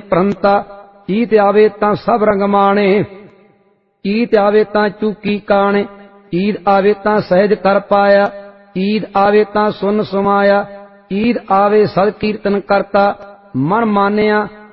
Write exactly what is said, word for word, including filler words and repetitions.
ਪ੍ਰੰਤਾ। ਈਤ ਆਵੇ ਤਾਂ ਸਭ ਰੰਗ ਮਾਣੇ, ਈਤ ਆਵੇ ਤਾਂ ਚੂਕੀ ਕਾਣੇ। ਈਦ ਆਵੇ ਤਾਂ ਸਹਿਜ ਕਰ ਪਾਇਆ, ਈਦ ਆਵੇ ਤਾਂ ਸੁਨ ਸਮਾਇਆ। ਈਦ ਆਵੇ ਸਦ ਕੀਰਤਨ ਕਰਤਾ, ਮਨ ਮਾਨਿਆ